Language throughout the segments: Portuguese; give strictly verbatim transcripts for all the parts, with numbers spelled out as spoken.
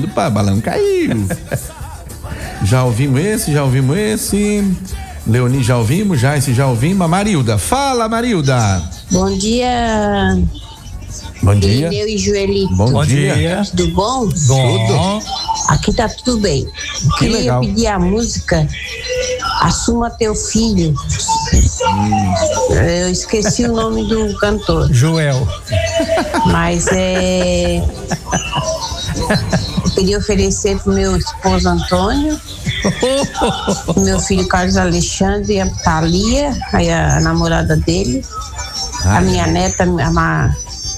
fundo, pá, balão caiu. Já ouvimos esse, já ouvimos esse. Leoni já ouvimos, já esse já ouvimos. A Marilda, fala Marilda. Bom dia. Bom dia. Eu e Joelito. Bom, bom dia. dia. Tudo bom? Bom. Aqui tá tudo bem. Que Queria legal. pedir a música Assuma Teu Filho. Hum. Eu esqueci o nome do cantor. Joel. Mas é... eu queria oferecer pro meu esposo Antônio, pro meu filho Carlos Alexandre e a Thalia, aí a, a namorada dele, ah, a minha é. neta, a Ma...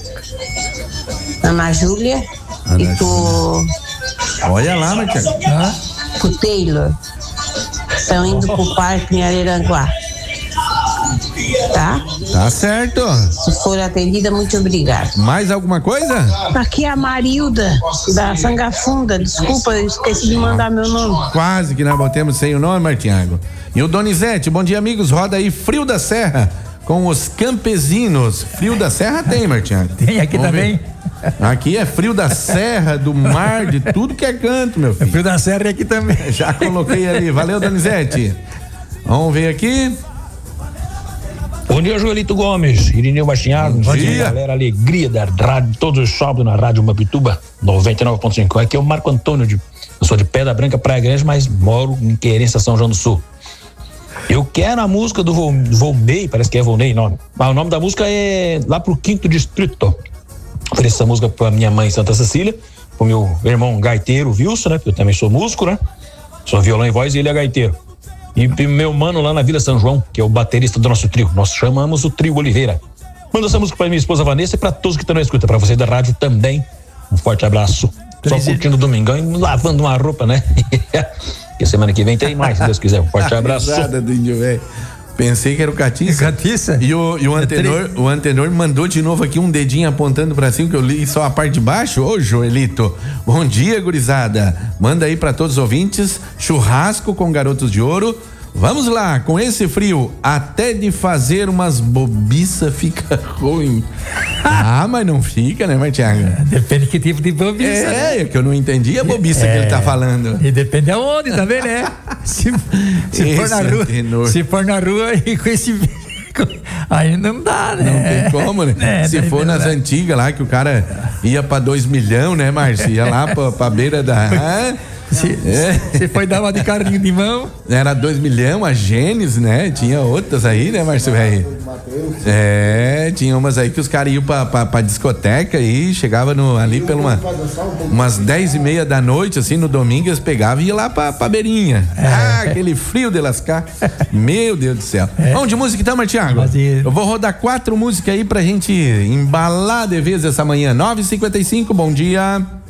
Ana Júlia, Ana e pro... Olha lá, Matias. Ah? Pro Taylor. Estão indo pro parque em Araranguá. Tá? Tá certo. Se for atendida, muito obrigado. Mais alguma coisa? Aqui é a Marilda, da Sangafunda. Desculpa, eu esqueci de mandar meu nome. Quase que nós botemos sem o nome, Martiago. E o Donizete, bom dia, amigos. Roda aí Frio da Serra com os campesinos. Frio da Serra tem, Martiago. Tem aqui Vamos também. Ver. Aqui é Frio da Serra, do mar, de tudo que é canto, meu filho. É Frio da Serra e aqui também. Já coloquei ali. Valeu, Donizete. Vamos ver aqui. Bom dia, Joelito Gomes, Irineu Bastinhago. Bom dia, galera, alegria da rádio, todos os sábados na Rádio Mapituba, noventa e nove ponto cinco. Aqui é o Marco Antônio, de, eu sou de Pedra Branca, Praia Grande, mas moro em Querência, São João do Sul. Eu quero a música do Vol, Volney, parece que é Volney, nome. Mas o nome da música é lá pro Quinto Distrito. Ofereço essa música pra minha mãe, Santa Cecília, pro meu irmão gaiteiro, Wilson, né? Porque eu também sou músico, né? Sou violão e voz e ele é gaiteiro. E meu mano lá na Vila São João, que é o baterista do nosso trio. Nós chamamos o Trio Oliveira. Manda essa música pra minha esposa Vanessa e pra todos que estão na escuta. Pra você da rádio também. Um forte abraço. Só curtindo o domingão e lavando uma roupa, né? E semana que vem tem mais, se Deus quiser. Um forte abraço. Do índio, velho. Pensei que era o Catiça. Catiça? E o, e o antenor, o antenor mandou de novo aqui um dedinho apontando pra cima, que eu li só a parte de baixo. Ô, Joelito, bom dia, gurizada. Manda aí pra todos os ouvintes, churrasco com garotos de ouro. Vamos lá, com esse frio, até de fazer umas bobiças fica ruim. Ah, mas não fica, né, Martiago? Depende que tipo de bobiça. É, né? é que eu não entendi a bobiça é, que ele tá falando. E depende aonde também, né? Se, se for na rua, antenor. se for na rua e com esse aí não dá, né? Não tem como, né? É, se for nas dá. antigas lá, que o cara ia pra dois milhão, né, Márcio? Ia lá pra, pra beira da... Se, é. se foi dar uma de carrinho de mão. Era dois milhão, a Gênesis, né? Tinha outras aí, né, Márcio velho? É, tinha umas aí que os caras iam pra, pra, pra discoteca e chegava no, ali pelo uma, umas dez e meia da noite, assim, no domingo, eles pegavam e iam lá pra, pra beirinha. É. Ah, aquele frio de lascar. Meu Deus do céu. É. Vamos de música então, Martiago? Eu vou rodar quatro músicas aí pra gente embalar de vez essa manhã. nove e cinquenta e cinco, bom dia.